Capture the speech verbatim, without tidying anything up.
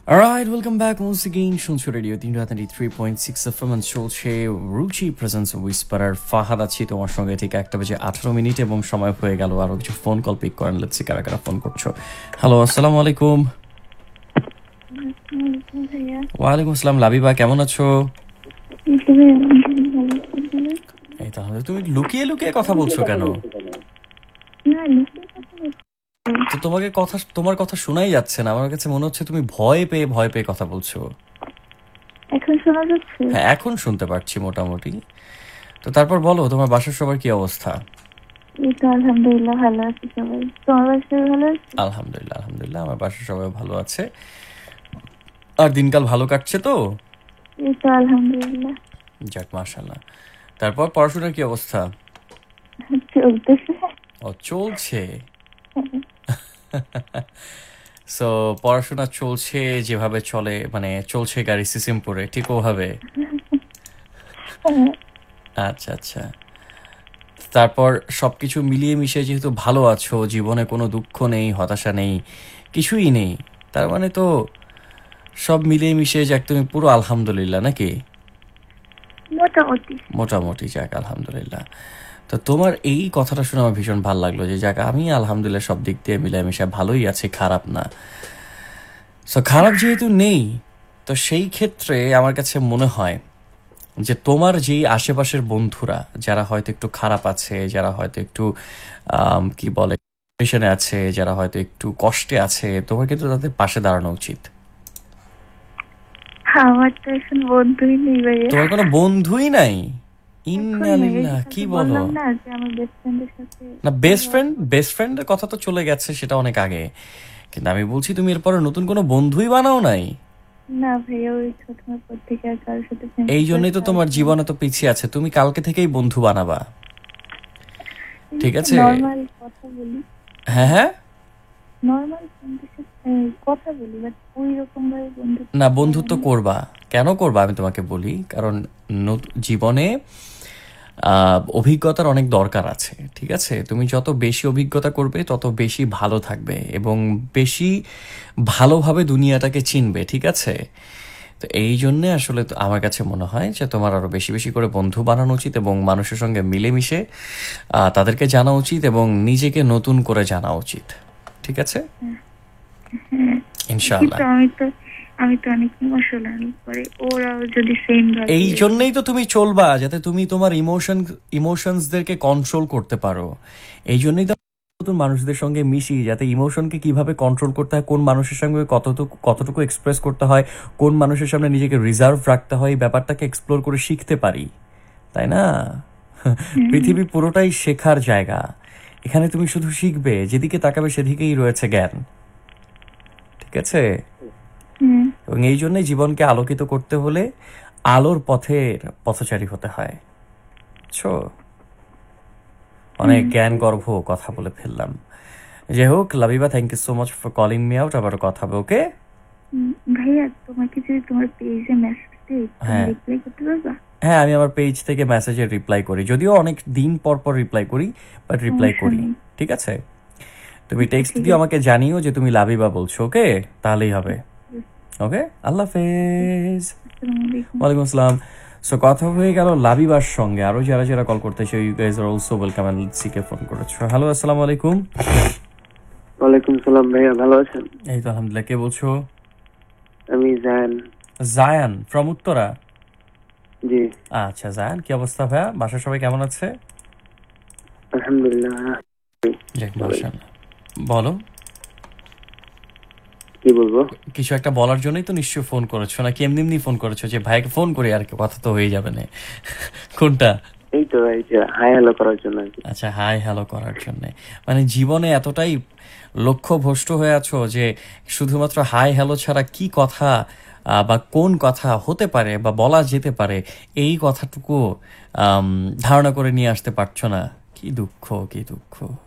Alright, welcome back once again. শুনছো radio তিনশো তিরানব্বই পয়েন্ট সিক্স এফএম চলছে রুচি প্রেজেন্স উইসপারার। ফাহাদ আছি তোমার সঙ্গে ঠিক একটা বাজে আঠারো মিনিট এবং সময় হয়ে গেল আরো কিছু ফোন কল পিক করেন। লেটস সি কারা কারা ফোন করছো। হ্যালো, আসসালামু আলাইকুম। ওয়ালাইকুম আসসালাম। লাবিবা কেমন আছো? এই তাহলে তুমি লুকিয়ে লুকিয়ে কথা বলছো কেন? তো তোমাকে কথা তোমার কথা শোনাই যাচ্ছে না, আমার কাছে মনে হচ্ছে তুমি ভয় পেয়ে ভয় পেয়ে কথা বলছো। এখন শোনা যাচ্ছে? হ্যাঁ, এখন শুনতে পাচ্ছি মোটামুটি। তো তারপর বলো, তোমার বাসার সবার কি অবস্থা? এই তো আলহামদুলিল্লাহ ভালো আছি সবাই। তোমার বাসায় ভালো আছে? আলহামদুলিল্লাহ আলহামদুলিল্লাহ আমার বাসার সবাই ভালো আছে। আর দিনকাল ভালো কাটছে তো? এই তো আলহামদুলিল্লাহ। যাক মাশাআল্লাহ। তারপর পড়াশোনার কি অবস্থা? চলতেছে। ও চলছে। সো পড়াশোনা চলছে যেভাবে চলে, মানে চলছে গাড়ি সিসিমপুরে, ঠিক ওভাবে? আচ্ছা আচ্ছা। তারপর সবকিছু মিলিয়ে মিশিয়ে যেহেতু ভালো আছো, জীবনে কোনো দুঃখ নেই, হতাশা নেই, কিছুই নেই, তার মানে তো সব মিলিয়ে মিশিয়ে যাক তুমি পুরো আলহামদুলিল্লাহ নাকি? মোটামুটি মোটামুটি যাক আলহামদুলিল্লাহ। তো তোমার এই কথাটা শুনে আমার ভীষণ ভালো লাগলো যে যাক আমি আলহামদুলিল্লাহ সব দিক দিয়ে মিলেমিশে ভালোই আছি, খারাপ না। সো খারাপ যেহেতু নেই, তো সেই ক্ষেত্রে আমার কাছে মনে হয় যে তোমার যেই আশেপাশের বন্ধুরা যারা হয়তো একটু খারাপ আছে, যারা হয়তো একটু আম, কি বলে ডিপ্রেশনে আছে, যারা হয়তো একটু কষ্টে আছে, তোমার কিন্তু তাদের পাশে দাঁড়ানো উচিত। আমার তো এখন বন্ধুই নেই ভাইয়া। তোমার কোনো বন্ধুই নাই? এখন ইন্নালিল্লাহ, কি বলো? বললাম না যে আমার বেস্ট ফ্রেন্ডের সাথে। না, বেস্ট ফ্রেন্ড বেস্ট ফ্রেন্ডের কথা তো চলে গেছে, সেটা অনেক আগে। কিন্তু আমি বলছি তুমি এরপরে নতুন কোনো বন্ধুই বানাও নাই। না ভাইয়া, ওই ছোটবেলার পর থেকে আর কারোর সাথে এই জন্যই তো তোমার জীবনে তো পিছিয়ে আছে। তুমি কালকে থেকেই বন্ধু বানাবা, ঠিক আছে? নর্মাল কথা বলি। হ্যাঁ হ্যাঁ, নর্মাল ফ্রেন্ডের সাথে কথা বলি, বাট ওই রকম ভাবে বন্ধু না বন্ধুত্ব করবা। কেন করবা আমি তোমাকে বলি, কারণ নত- জীবনে আহ, অভিজ্ঞতার অনেক দরকার আছে, ঠিক আছে? তুমি যত বেশি অভিজ্ঞতা করবে তত বেশি ভালো থাকবে এবং বেশি ভালোভাবে দুনিয়াটাকে চিনবে, ঠিক আছে? তো এই জন্যে আসলে তো আমার কাছে মনে হয় যে তোমার আরো বেশি বেশি করে বন্ধু বানানো উচিত এবং মানুষের সঙ্গে মিলেমিশে আহ, তাদেরকে জানা উচিত এবং নিজেকে নতুন করে জানা উচিত, ঠিক আছে? ইনশাআল্লাহ। কিন্তু আমি তো আমি তো অনেক ইমোশনাল পরে, ওরাও যদি সেম ভাবে। এই জন্যই তো তুমি চলবা, যাতে তুমি তোমার ইমোশন ইমোশনসদেরকে কন্ট্রোল করতে পারো। এই জন্যই তো নতুন মানুষদের সঙ্গে মিশি, যাতে ইমোশনকে কিভাবে কন্ট্রোল করতে হয়, কোন মানুষের সঙ্গে কতটুকু কতটুকু এক্সপ্রেস করতে হয়, কোন মানুষের সামনে নিজেকে রিজার্ভ রাখতে হয়, এই ব্যাপারটাকে এক্সপ্লোর করে শিখতে পারি, তাই না? পৃথিবী পুরোটাই শেখার জায়গা। এখানে তুমি শুধু শিখবে, যেদিকে তাকাবে সেদিকেই রয়েছে জ্ঞান, ঠিক আছে? হুম। এবং এই জন্যই জীবনকে আলোকিত করতে হলে আলোর পথের পথচারী হতে হয়, বুঝছো? অনেক জ্ঞান গর্ভ কথা বলে ফেললাম। যাই হোক Labiba, thank you so much for calling me out. আবার কথা হবে, ওকে? হুম, ভাইয়া তোমাকে যদি তোমার পেজে মেসেজ দিই, তুমি হ্যাঁ রিপ্লাই করতে পারবা? হ্যাঁ, আমি আমার পেজ থেকে মেসেজের রিপ্লাই করি, যদিও অনেক দিন পর পর রিপ্লাই করি, বাট রিপ্লাই সমস্যা করি, নেই। ঠিক আছে? তুমি আচ্ছা, টেক্সট ঠিক দিও, আছে। আমাকে জানিও যে তুমি লাবিবা বলছো, ওকে? তাহলেই হবে। ওকে, আল্লাহ হাফেজ। আসসালামু আলাইকুম। ওয়ালাইকুম আসসালাম। সো কথা হয়ে গেল লাবিবার সঙ্গে। আরো যারা যারা কল করতেছে, you guys are also welcome and সিকে phone করেছো। হ্যালো, আসসালামু আলাইকুম। ওয়ালাইকুম সালাম ভাইয়া, ভালো আছেন? এই তো আলহামদুলিল্লাহ। কে বলছো? আমি জায়ান। জায়ান ফ্রম উত্তরা। জি, আচ্ছা জায়ান, কি অবস্থা ভাইয়া? বাসার সবাই কেমন আছে? আলহামদুলিল্লাহ। যাক মাশাআল্লাহ। বলো, কি বলবো? কিছু একটা বলার জন্যই তো নিশ্চয়ই ফোন করেছো, নাকি এমনি এমনি ফোন করেছো যে ভাইকে ফোন করি আর কি, কথা তো হয়ে যাবে না? কোনটা? এই তো এই যে হাই হ্যালো করার জন্য আর কি। আচ্ছা, হাই হ্যালো করার জন্য। মানে জীবনে এতটাই লক্ষ্য ভ্রষ্ট হয়ে আছো যে শুধুমাত্র হাই হ্যালো ছাড়া কি কথা আহ, বা কোন কথা হতে পারে বা বলা যেতে পারে, এই কথাটুকু আম, ধারণা করে নিয়ে আসতে পারছো না। কি দুঃখ, কি দুঃখ।